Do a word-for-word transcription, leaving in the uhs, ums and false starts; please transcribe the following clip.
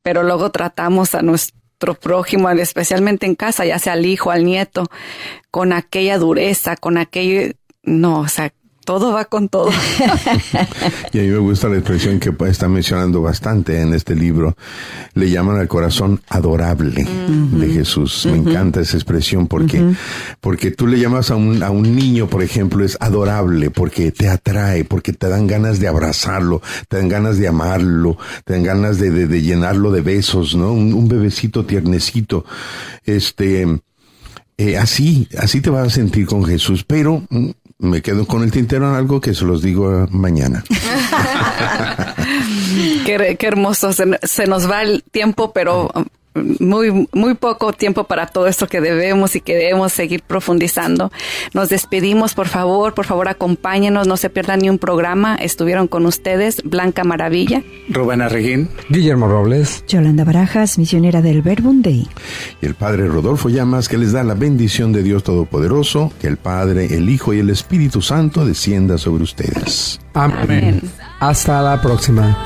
pero luego tratamos a nuestro prójimo, especialmente en casa, ya sea al hijo, al nieto, con aquella dureza, con aquello, no, o sea, todo va con todo. Y a mí me gusta la expresión que está mencionando bastante en este libro. Le llaman al corazón adorable uh-huh. de Jesús. Uh-huh. Me encanta esa expresión porque, uh-huh. porque tú le llamas a un, a un niño, por ejemplo, es adorable porque te atrae, porque te dan ganas de abrazarlo, te dan ganas de amarlo, te dan ganas de, de, de llenarlo de besos, ¿no? Un, un bebecito tiernecito. Este, eh, así, así te vas a sentir con Jesús, pero me quedo con el tintero en algo que se los digo mañana. qué, qué hermoso. Se, se nos va el tiempo, pero muy, muy poco tiempo para todo esto que debemos y que debemos seguir profundizando. Nos despedimos, por favor, por favor acompáñenos, no se pierdan ni un programa. Estuvieron con ustedes Blanca Maravilla, Rubén Arreguín, Guillermo Robles, Yolanda Barajas, misionera del Verbum Dei, y el Padre Rodolfo Llamas, que les da la bendición de Dios Todopoderoso, que el Padre, el Hijo y el Espíritu Santo descienda sobre ustedes. Amén. Amén. Hasta la próxima.